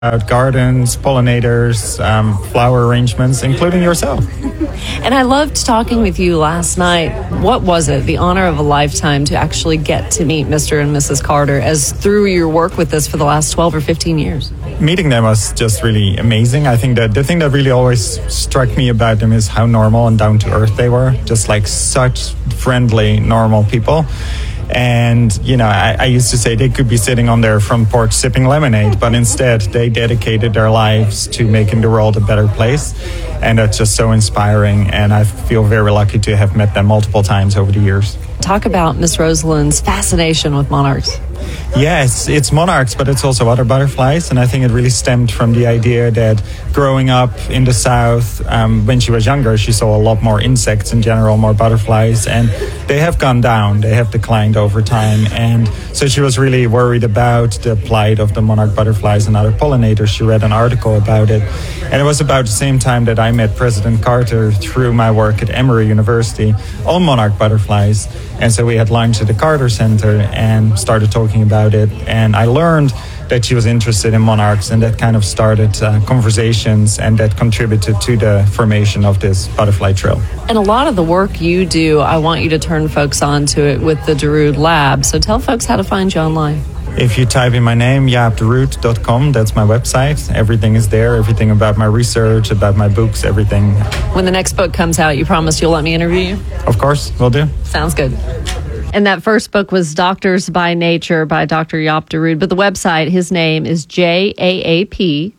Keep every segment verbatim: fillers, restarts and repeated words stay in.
about gardens, pollinators, um, flower arrangements, including yourself. And I loved talking with you last night. What was it, the honor of a lifetime to actually get to meet Mister and Missus Carter as through your work with us for the last twelve or fifteen years? Meeting them was just really amazing. I think that the thing that really always struck me about them is how normal and down to earth they were. Just like such friendly, normal people. And, you know, I, I used to say they could be sitting on their front porch sipping lemonade, but instead they dedicated their lives to making the world a better place. And that's just so inspiring. And I feel very lucky to have met them multiple times over the years. Talk about Miss Rosalind's fascination with monarchs. Yes, it's monarchs, but it's also other butterflies. And I think it really stemmed from the idea that growing up in the South, um, when she was younger, she saw a lot more insects in general, more butterflies. And they have gone down. They have declined over time. And so she was really worried about the plight of the monarch butterflies and other pollinators. She read an article about it. And it was about the same time that I met President Carter through my work at Emory University on monarch butterflies. And so we had lunch at the Carter Center and started talking about it. And I learned that she was interested in monarchs, and that kind of started uh, conversations, and that contributed to the formation of this butterfly trail. And a lot of the work you do, I want you to turn folks on to it with the Darude Lab. So tell folks how to find you online. If you type in my name, jaap de rood dot com, that's my website. Everything is there, everything about my research, about my books, everything. When the next book comes out, you promise you'll let me interview you? Of course, will do. Sounds good. And that first book was Doctors by Nature by Doctor Jaap de Rood. But the website, his name is J A A P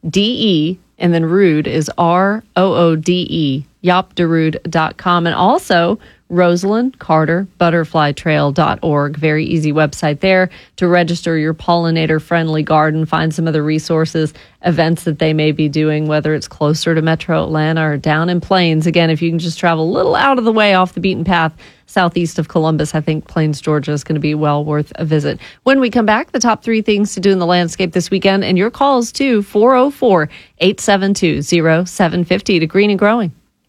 D E, and then Rood is R O O D E, jaap de rood dot com. And also Rosalind Carter Butterfly Trail dot org. Very easy website there to register your pollinator-friendly garden, find some other resources, events that they may be doing, whether it's closer to Metro Atlanta or down in Plains. Again, if you can just travel a little out of the way off the beaten path, southeast of Columbus, I think Plains, Georgia is going to be well worth a visit. When we come back, the top three things to do in the landscape this weekend, and your calls too, four oh four, eight seven two, oh seven five oh to Green and Growing.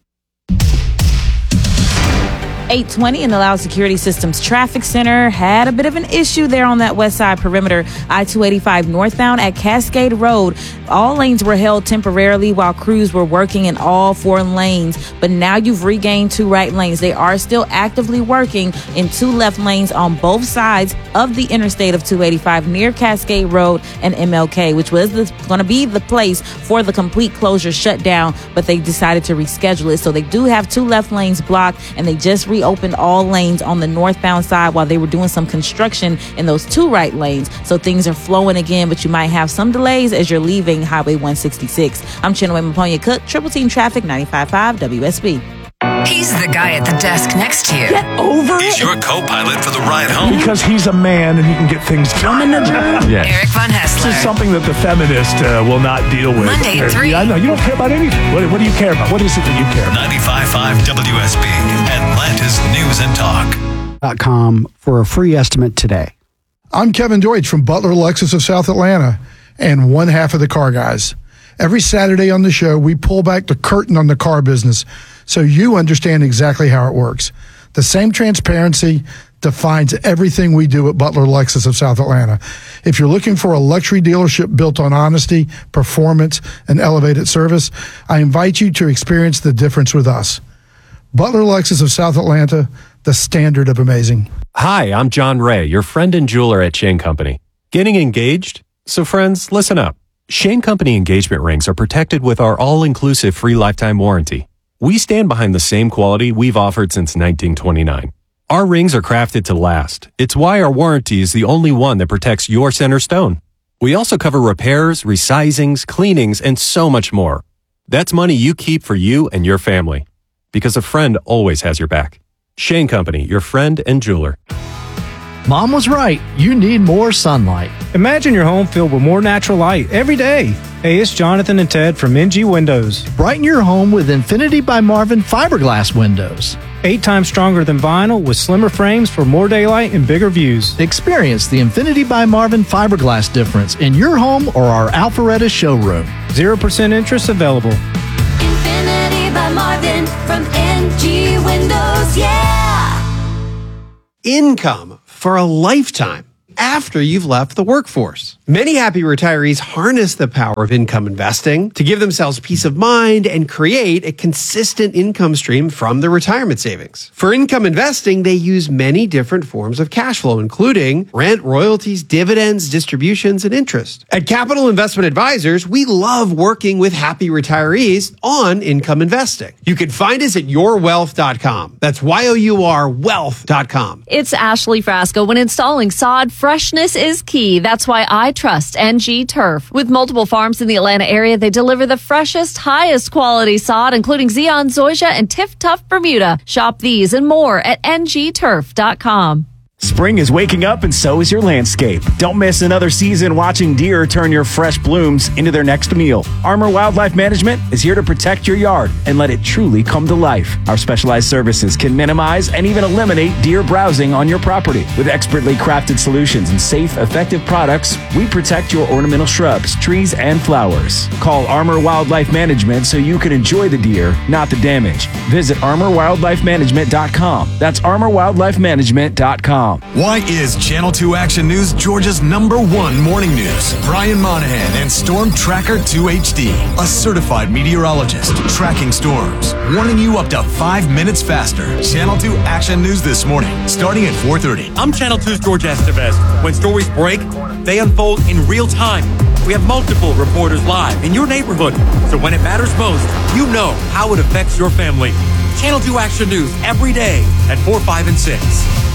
eight twenty in the Loud Security Systems Traffic Center had a bit of an issue there on that west side perimeter, I two eighty-five northbound at Cascade Road. All lanes were held temporarily while crews were working in all four lanes, but now you've regained two right lanes. They are still actively working in two left lanes on both sides of the interstate of two eighty-five near Cascade Road and M L K, which was going to be the place for the complete closure shutdown, but they decided to reschedule it. So they do have two left lanes blocked, and they just reopened all lanes on the northbound side while they were doing some construction in those two right lanes. So things are flowing again, but you might have some delays as you're leaving Highway one sixty-six. I'm Chinwe Maponya Cook, Triple Team Traffic, ninety-five point five W S B. He's the guy at the desk next to you. Get over He's it. your co-pilot for the ride home. Because he's a man and he can get things done. Yes. Eric Von Hessler. This is something that the feminist uh, will not deal with. Monday at three. Yeah, I know. You don't care about anything. What, what do you care about? What is it that you care about? ninety-five point five W S B, Atlanta's News and Talk. dot com for a free estimate today. I'm Kevin Deutsch from Butler Lexus of South Atlanta and one half of the Car Guys. Every Saturday on the show, we pull back the curtain on the car business so you understand exactly how it works. The same transparency defines everything we do at Butler Lexus of South Atlanta. If you're looking for a luxury dealership built on honesty, performance, and elevated service, I invite you to experience the difference with us. Butler Lexus of South Atlanta, the standard of amazing. Hi, I'm John Ray, your friend and jeweler at Shane Company. Getting engaged? So friends, listen up. Shane Company engagement rings are protected with our all-inclusive free lifetime warranty. We stand behind the same quality we've offered since nineteen twenty-nine. Our rings are crafted to last. It's why our warranty is the only one that protects your center stone. We also cover repairs, resizings, cleanings, and so much more. That's money you keep for you and your family. Because a friend always has your back. Shane Company, your friend and jeweler. Mom was right. You need more sunlight. Imagine your home filled with more natural light every day. Hey, it's Jonathan and Ted from M G Windows. Brighten your home with Infinity by Marvin fiberglass windows. Eight times stronger than vinyl with slimmer frames for more daylight and bigger views. Experience the Infinity by Marvin fiberglass difference in your home or our Alpharetta showroom. zero percent interest available. Infinity by Marvin from M G Windows, yeah! Income for a lifetime after you've left the workforce. Many happy retirees harness the power of income investing to give themselves peace of mind and create a consistent income stream from their retirement savings. For income investing, they use many different forms of cash flow, including rent, royalties, dividends, distributions, and interest. At Capital Investment Advisors, we love working with happy retirees on income investing. You can find us at your wealth dot com. That's Y O U R wealth dot com. It's Ashley Frasco. When installing sod, freshness is key. That's why I trust N G Turf. With multiple farms in the Atlanta area, they deliver the freshest, highest quality sod, including Zeon Zoysia and Tiff Tough Bermuda. Shop these and more at N G turf dot com. Spring is waking up and so is your landscape. Don't miss another season watching deer turn your fresh blooms into their next meal. Armor Wildlife Management is here to protect your yard and let it truly come to life. Our specialized services can minimize and even eliminate deer browsing on your property. With expertly crafted solutions and safe, effective products, we protect your ornamental shrubs, trees, and flowers. Call Armor Wildlife Management so you can enjoy the deer, not the damage. Visit armor wildlife management dot com. That's armor wildlife management dot com. Why is Channel two Action News Georgia's number one morning news? Brian Monahan and Storm Tracker two H D, a certified meteorologist tracking storms, warning you up to five minutes faster. Channel two Action News this morning, starting at four thirty. I'm Channel two's George Estevez. When stories break, they unfold in real time. We have multiple reporters live in your neighborhood, so when it matters most, you know how it affects your family. Channel two Action News every day at four, five, and six.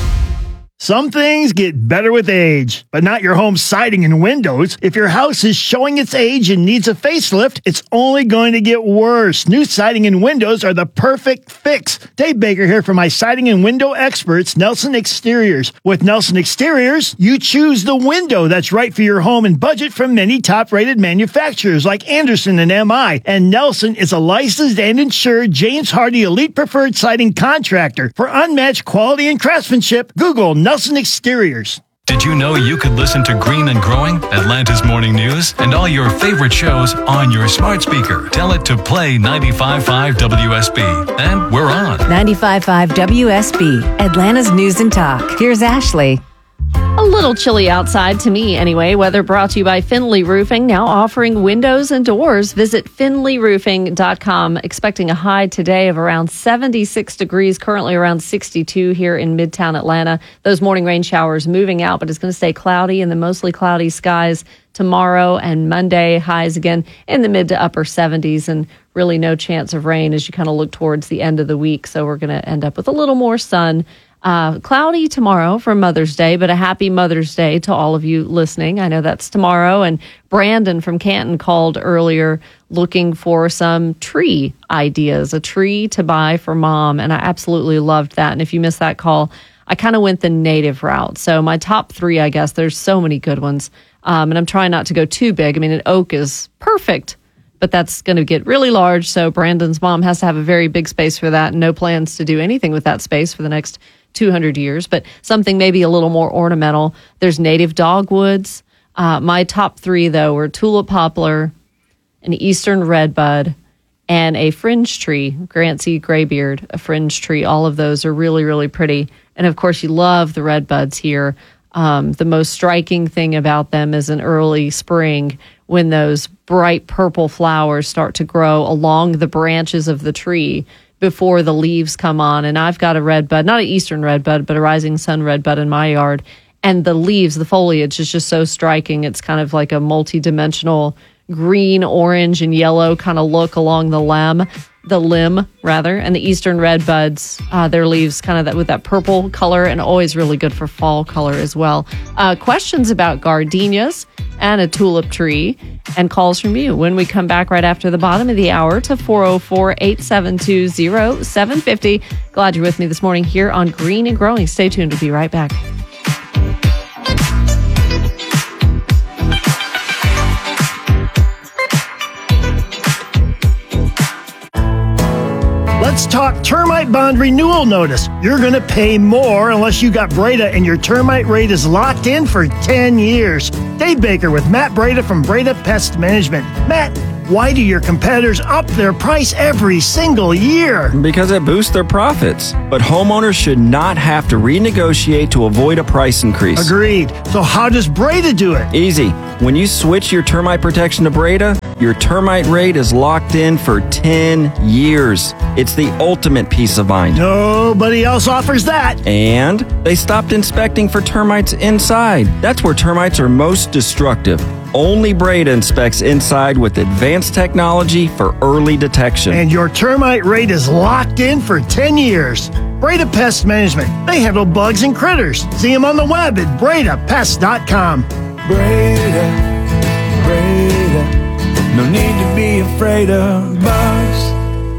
Some things get better with age, but not your home siding and windows. If your house is showing its age and needs a facelift, it's only going to get worse. New siding and windows are the perfect fix. Dave Baker here for my siding and window experts, Nelson Exteriors. With Nelson Exteriors, you choose the window that's right for your home and budget from many top-rated manufacturers like Anderson and M I. And Nelson is a licensed and insured James Hardy Elite Preferred Siding Contractor. For unmatched quality and craftsmanship, Google Nelson Exteriors. Did you know you could listen to Green and Growing, Atlanta's morning news, and all your favorite shows on your smart speaker? Tell it to play ninety-five point five W S B, and we're on. ninety-five point five W S B, Atlanta's News and Talk. Here's Ashley. A little chilly outside, to me anyway. Weather brought to you by Finley Roofing, now offering windows and doors. Visit finley roofing dot com. Expecting a high today of around seventy-six degrees, currently around sixty-two here in Midtown Atlanta. Those morning rain showers moving out, but it's going to stay cloudy and the mostly cloudy skies tomorrow and Monday. Highs again in the mid to upper seventies, and really no chance of rain as you kind of look towards the end of the week. So we're going to end up with a little more sun. Uh, cloudy tomorrow for Mother's Day, but a happy Mother's Day to all of you listening. I know that's tomorrow. And Brandon from Canton called earlier looking for some tree ideas, a tree to buy for mom. And I absolutely loved that. And if you missed that call, I kind of went the native route. So my top three, I guess, there's so many good ones. Um, and I'm trying not to go too big. I mean, an oak is perfect, but that's going to get really large. So Brandon's mom has to have a very big space for that, and no plans to do anything with that space for the next two hundred years, but something maybe a little more ornamental. There's native dogwoods. Uh, my top three, though, were tulip poplar, an eastern redbud, and a fringe tree, Grancy graybeard, a fringe tree. All of those are really, really pretty. And, of course, you love the redbuds here. Um, the most striking thing about them is in early spring when those bright purple flowers start to grow along the branches of the tree before the leaves come on. And I've got a redbud, not an eastern redbud, but a rising sun redbud in my yard. And the leaves, the foliage is just so striking. It's kind of like a multi-dimensional green, orange, and yellow kind of look along the limb, the limb rather. And the eastern redbuds, uh, their leaves kind of that with that purple color, and always really good for fall color as well. Uh, questions about gardenias and a tulip tree, and calls from you when we come back right after the bottom of the hour to four oh four, eight seven two, oh seven five oh. Glad you're with me this morning here on Green and Growing. Stay tuned. We'll be right back. Let's talk termite bond renewal notice. You're going to pay more unless you got Breda and your termite rate is locked in for ten years. Dave Baker with Matt Breda from Breda Pest Management. Matt, Why do your competitors up their price every single year? Because it boosts their profits. But homeowners should not have to renegotiate to avoid a price increase. Agreed. So how does Breda do it? Easy. When you switch your termite protection to Breda, your termite rate is locked in for ten years. It's the ultimate peace of mind. Nobody else offers that. And they stopped inspecting for termites inside. That's where termites are most destructive. Only Breda inspects inside with advanced technology for early detection. And your termite rate is locked in for ten years. Breda Pest Management. They handle bugs and critters. See them on the web at breda pest dot com. Breda, Breda, no need to be afraid of bugs.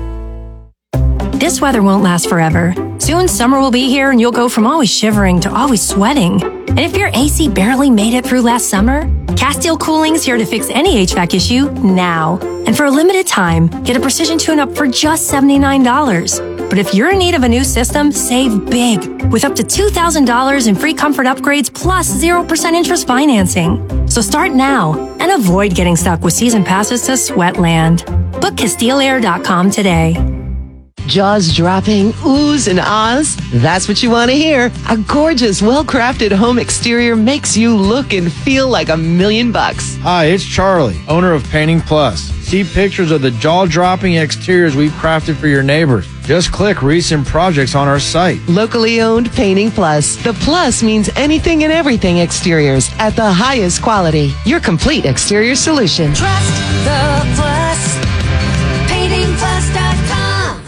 This weather won't last forever. Soon summer will be here and you'll go from always shivering to always sweating. And if your A C barely made it through last summer, Castile Cooling's here to fix any H V A C issue now. And for a limited time, get a precision tune-up for just seventy-nine dollars. But if you're in need of a new system, save big with up to two thousand dollars in free comfort upgrades plus zero percent interest financing. So start now and avoid getting stuck with season passes to Sweatland. Book Castile Air dot com today. Jaws dropping, oohs and ahs? That's what you want to hear. A gorgeous, well-crafted home exterior makes you look and feel like a million bucks. Hi, it's Charlie, owner of Painting Plus. See pictures of the jaw-dropping exteriors we've crafted for your neighbors. Just click recent projects on our site. Locally owned Painting Plus. The plus means anything and everything exteriors at the highest quality. Your complete exterior solution. Trust the Plus. painting plus dot com.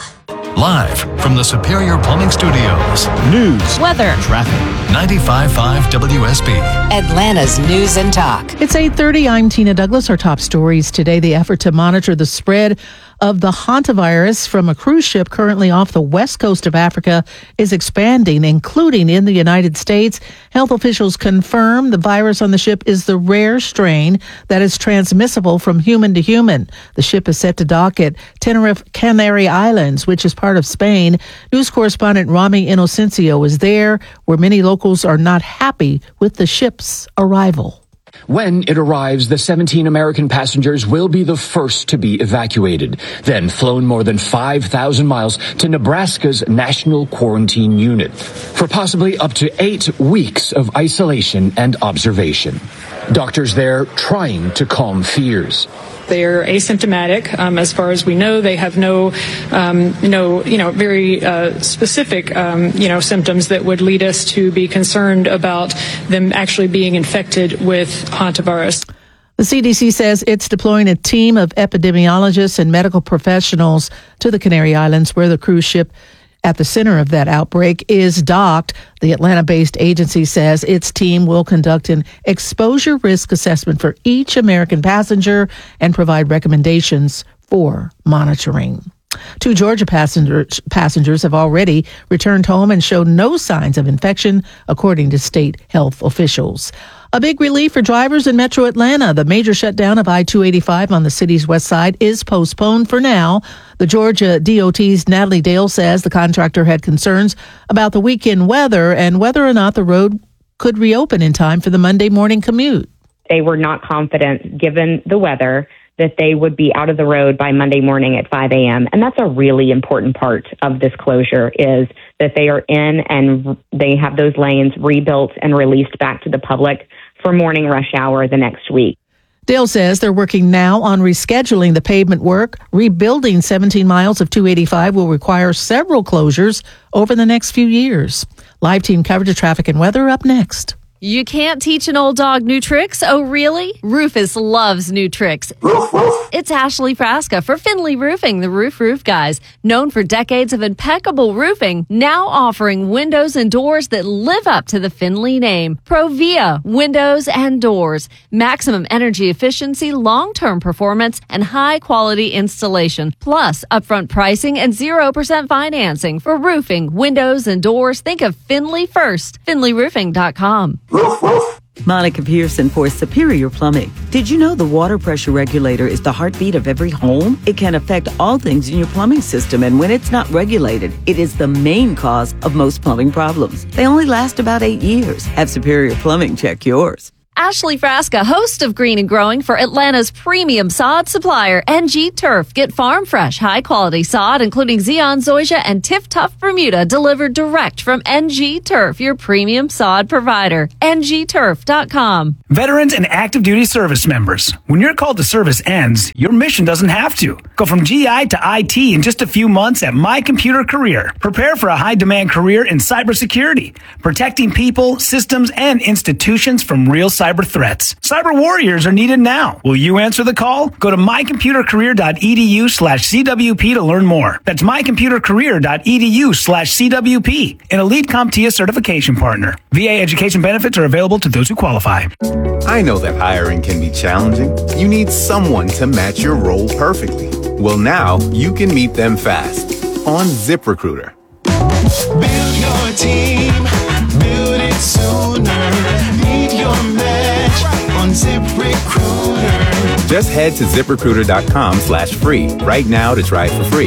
Live from the Superior Plumbing Studios. News, weather, traffic. ninety-five point five W S B. Atlanta's News and Talk. It's eight thirty. I'm Tina Douglas. Our top stories today. The effort to monitor the spread of the hantavirus from a cruise ship currently off the west coast of Africa is expanding, including in the United States. Health officials confirm the virus on the ship is the rare strain that is transmissible from human to human. The ship is set to dock at Tenerife, Canary Islands, which is part of Spain. News correspondent Rami Inocencio is there, where many locals are not happy with the ship's arrival. When it arrives, the seventeen American passengers will be the first to be evacuated, then flown more than five thousand miles to Nebraska's National Quarantine Unit for possibly up to eight weeks of isolation and observation. Doctors there trying to calm fears. They're asymptomatic, um, as far as we know. They have no, um, no, you know, very uh, specific, um, you know, symptoms that would lead us to be concerned about them actually being infected with hantavirus. The C D C says it's deploying a team of epidemiologists and medical professionals to the Canary Islands, where the cruise ship at the center of that outbreak is docked. The Atlanta-based agency says its team will conduct an exposure risk assessment for each American passenger and provide recommendations for monitoring. Two Georgia passengers, passengers have already returned home and show no signs of infection, according to state health officials. A big relief for drivers in Metro Atlanta. The major shutdown of I two eighty-five on the city's west side is postponed for now. The Georgia D O T's Natalie Dale says the contractor had concerns about the weekend weather and whether or not the road could reopen in time for the Monday morning commute. They were not confident, given the weather, that they would be out of the road by Monday morning at five a.m. And that's a really important part of this closure, is that they are in and they have those lanes rebuilt and released back to the public for morning rush hour the next week. Dale says they're working now on rescheduling the pavement work. Rebuilding seventeen miles of two eighty-five will require several closures over the next few years. Live team coverage of traffic and weather up next. You can't teach an old dog new tricks? Oh, really? Rufus loves new tricks. It's Ashley Frasca for Finley Roofing, the Roof Roof Guys, known for decades of impeccable roofing, now offering windows and doors that live up to the Finley name. Provia Windows and Doors. Maximum energy efficiency, long-term performance, and high-quality installation. Plus, upfront pricing and zero percent financing. For roofing, windows, and doors, think of Finley first. Finley Roofing dot com. Monica Pearson for Superior Plumbing. Did you know the water pressure regulator is the heartbeat of every home? It can affect all things in your plumbing system, and when it's not regulated, it is the main cause of most plumbing problems. They only last about eight years. Have Superior Plumbing check yours. Ashley Frasca, host of Green and Growing for Atlanta's premium sod supplier, N G Turf. Get farm fresh, high quality sod, including Zeon, Zoysia, and Tiff Tough Bermuda, delivered direct from N G Turf, your premium sod provider. N G turf dot com. Veterans and active duty service members, when your call to service ends, your mission doesn't have to. Go from G I to I T in just a few months at My Computer Career. Prepare for a high demand career in cybersecurity, protecting people, systems, and institutions from real cyber threats. Cyber warriors are needed now. Will you answer the call? Go to my computer career dot e d u slash C W P to learn more. That's my computer career dot e d u slash C W P, an elite CompTIA certification partner. V A education benefits are available to those who qualify. I know that hiring can be challenging. You need someone to match your role perfectly. Well, now you can meet them fast on ZipRecruiter. Build your team, build it sooner. Meet your match on ZipRecruiter. Just head to ZipRecruiter dot com slash free right now to try it for free.